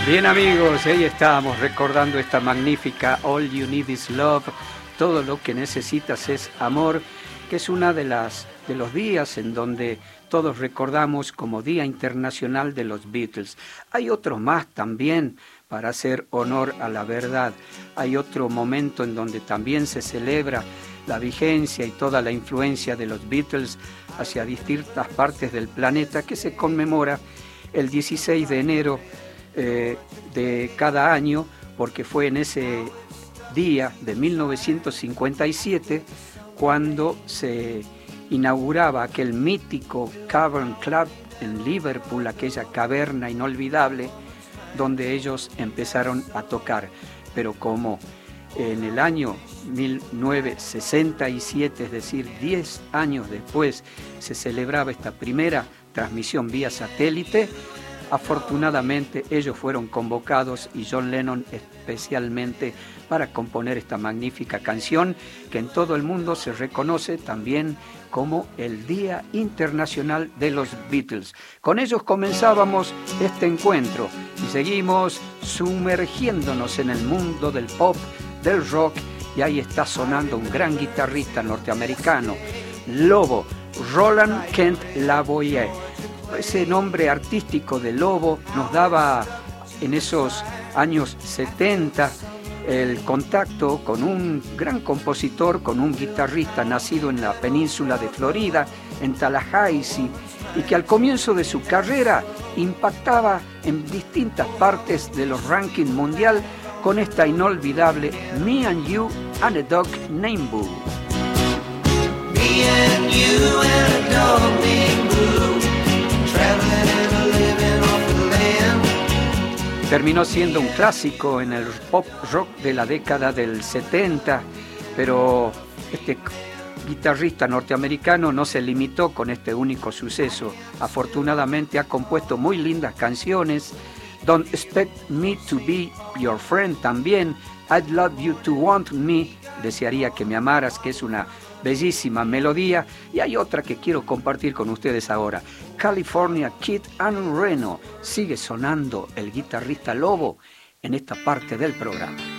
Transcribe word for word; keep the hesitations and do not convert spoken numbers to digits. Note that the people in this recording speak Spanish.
Bien amigos, ahí estamos recordando esta magnífica All You Need Is Love, todo lo que necesitas es amor, que es una de las de los días en donde todos recordamos como Día Internacional de los Beatles. Hay otros más también para hacer honor a la verdad. Hay otro momento en donde también se celebra la vigencia y toda la influencia de los Beatles hacia distintas partes del planeta, que se conmemora el dieciséis de enero eh, de cada año, porque fue en ese día de mil novecientos cincuenta y siete cuando se inauguraba aquel mítico Cavern Club en Liverpool, aquella caverna inolvidable donde ellos empezaron a tocar. Pero como en el año mil novecientos sesenta y siete, es decir, diez años después, se celebraba esta primera transmisión vía satélite, afortunadamente ellos fueron convocados y John Lennon especialmente para componer esta magnífica canción que en todo el mundo se reconoce también como el Día Internacional de los Beatles. Con ellos comenzábamos este encuentro y seguimos sumergiéndonos en el mundo del pop, del rock, y ahí está sonando un gran guitarrista norteamericano, Lobo, Roland Kent Lavoie. Ese nombre artístico de Lobo nos daba en esos años setenta el contacto con un gran compositor, con un guitarrista nacido en la península de Florida, en Tallahassee, y que al comienzo de su carrera impactaba en distintas partes de los rankings mundial con esta inolvidable Me and You and a Dog Named Boo. Me and you and a dog named Boo. Terminó siendo un clásico en el pop rock de la década del setenta, pero este guitarrista norteamericano no se limitó con este único suceso. Afortunadamente ha compuesto muy lindas canciones. Don't Expect Me to Be Your Friend también. I'd Love You to Want Me, desearía que me amaras, que es una bellísima melodía. Y hay otra que quiero compartir con ustedes ahora, California Kid and Reno. Sigue sonando el guitarrista Lobo en esta parte del programa.